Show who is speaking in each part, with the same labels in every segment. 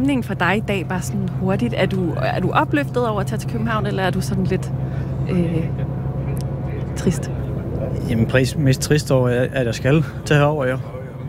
Speaker 1: stemningen for dig i dag, bare sådan hurtigt? Er du opløftet over at tage til København, eller er du sådan lidt trist?
Speaker 2: Jamen, mest trist over, at jeg skal tage herover, jo.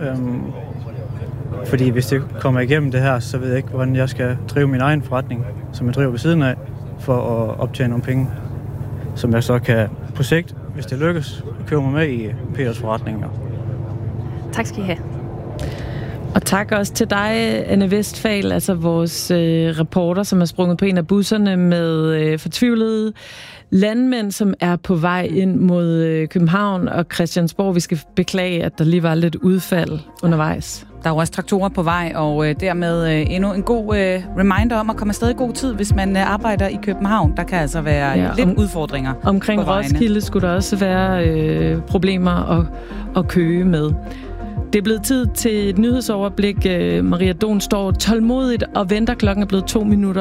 Speaker 2: Fordi hvis det kommer igennem det her, så ved jeg ikke, hvordan jeg skal drive min egen forretning, som jeg driver ved siden af, for at optjene nogle penge, som jeg så kan på sigt, hvis det lykkes, købe mig med i Peters forretninger.
Speaker 1: Tak skal I have.
Speaker 3: Og tak også til dig, Anne Vestfald, altså vores reporter, som er sprunget på en af busserne med fortvivlede landmænd, som er på vej ind mod København og Christiansborg. Vi skal beklage, at der lige var lidt udfald undervejs.
Speaker 4: Der er jo også traktorer på vej, og dermed endnu en god reminder om at komme afsted i god tid, hvis man arbejder i København. Der kan altså være lidt udfordringer
Speaker 3: omkring Roskilde skulle der også være problemer at køge med. Det er blevet tid til et nyhedsoverblik. Maria Don står tålmodigt og venter. Klokken er blevet 7:02.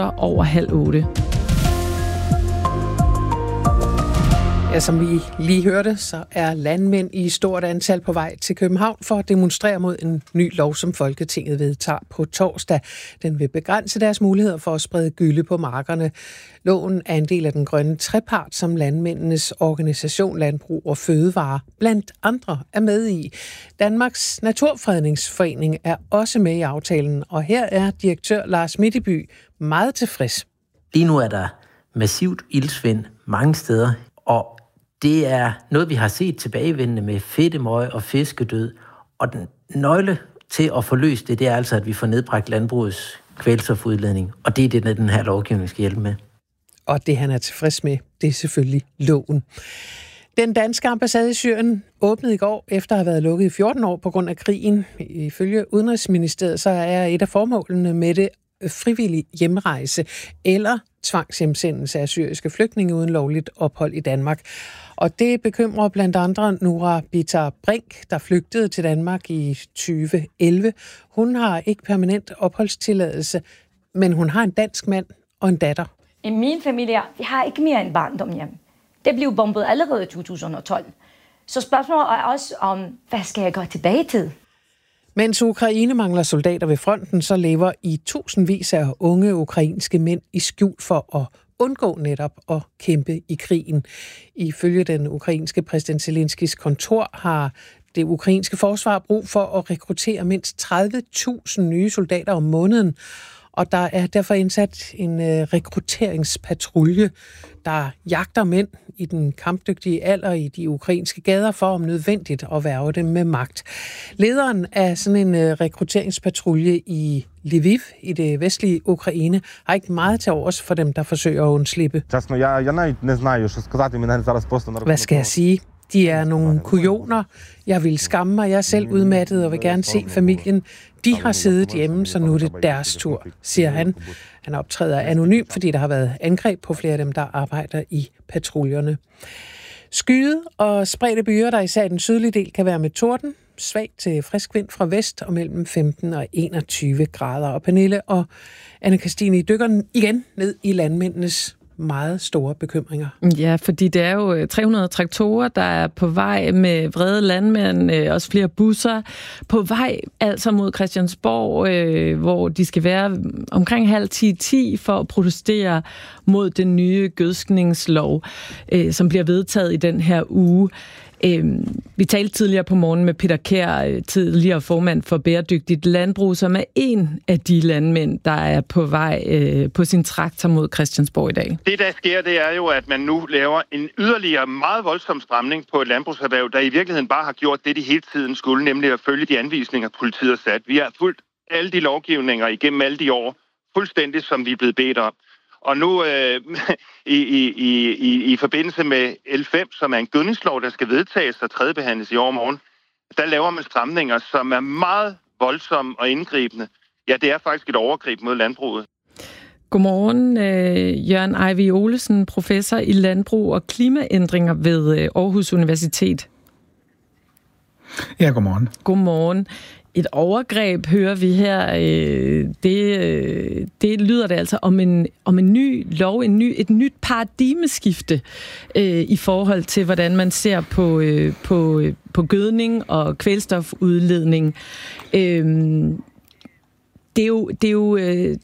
Speaker 5: Ja, som vi lige hørte, så er landmænd i stort antal på vej til København for at demonstrere mod en ny lov, som Folketinget vedtager på torsdag. Den vil begrænse deres muligheder for at sprede gylle på markerne. Loven er en del af den grønne trepart, som landmændenes organisation Landbrug og Fødevare blandt andre er med i. Danmarks Naturfredningsforening er også med i aftalen, og her er direktør Lars Mitteby meget tilfreds.
Speaker 6: Lige nu er der massivt iltsvind mange steder, og det er noget, vi har set tilbagevendende med fedtemøg og fiskedød. Og den nøgle til at få løst det, det er altså, at vi får nedbragt landbrugets kvælstofudledning. Og det er det, den her lovgivning skal hjælpe med. Og det, han er tilfreds med, det er selvfølgelig loven. Den danske ambassade i Syrien åbnede i går, efter at have været lukket i 14 år på grund af krigen. Ifølge Udenrigsministeriet, så er et af formålene med det frivillig hjemrejse eller tvangshjemsendelse af syriske flygtninge uden lovligt ophold i Danmark. Og det bekymrer blandt andre Nora Bitar Brink, der flygtede til Danmark i 2011. Hun har ikke permanent opholdstilladelse, men hun har en dansk mand og en datter.
Speaker 7: I min familie, vi har ikke mere end barndom hjem. Det blev bombet allerede i 2012. Så spørgsmålet er også om, hvad skal jeg gå tilbage til?
Speaker 5: Mens Ukraine mangler soldater ved fronten, så lever i tusindvis af unge ukrainske mænd i skjul for at undgå netop at kæmpe i krigen. Ifølge den ukrainske præsident Zelenskis kontor har det ukrainske forsvar brug for at rekruttere mindst 30.000 nye soldater om måneden. Og der er derfor indsat en rekrutteringspatrulje, der jagter mænd i den kampdygtige alder i de ukrainske gader for om nødvendigt at hverve dem med magt. Lederen af sådan en rekrutteringspatrulje i Lviv i det vestlige Ukraine har ikke meget til overs for dem, der forsøger at undslippe. Hvad skal jeg sige? De er nogle kujoner. Jeg vil skamme mig. Jeg er selv udmattet og vil gerne se familien. De har siddet hjemme, så nu er det deres tur, siger han. Han optræder anonym, fordi der har været angreb på flere af dem, der arbejder i patruljerne. Skyde og spredte byer, der især i den sydlige del kan være med torden. Svag til frisk vind fra vest og mellem 15 og 21 grader. Og Pernille og Anne-Kristine dykker igen ned i landmændenes meget store bekymringer.
Speaker 3: Ja, fordi det er jo 300 traktorer, der er på vej med vrede landmænd, også flere busser, på vej altså mod Christiansborg, hvor de skal være omkring 9:30 for at protestere mod den nye gødskningslov, som bliver vedtaget i den her uge. Vi talte tidligere på morgen med Peter Kjær, tidligere formand for Bæredygtigt Landbrug, som er en af de landmænd, der er på vej på sin traktor mod Christiansborg i dag.
Speaker 8: Det, der sker, det er jo, at man nu laver en yderligere meget voldsom stramning på et landbrugserhverv, der i virkeligheden bare har gjort det, de hele tiden skulle, nemlig at følge de anvisninger, politiet har sat. Vi har fulgt alle de lovgivninger igennem alle de år, fuldstændig som vi er blevet bedt om. Og nu i forbindelse med L5, som er en gødningslov, der skal vedtages og tredjebehandles i overmorgen, der laver man stramninger, som er meget voldsomme og indgribende. Ja, det er faktisk et overgreb mod landbruget.
Speaker 3: Godmorgen, Jørgen Ejvi Olesen, professor i landbrug og klimaændringer ved Aarhus Universitet.
Speaker 9: Ja, godmorgen.
Speaker 3: Godmorgen. Et overgreb hører vi her. Det lyder det altså om en ny lov, et nyt paradigmeskifte i forhold til, hvordan man ser på gødning og kvælstofudledning. Det er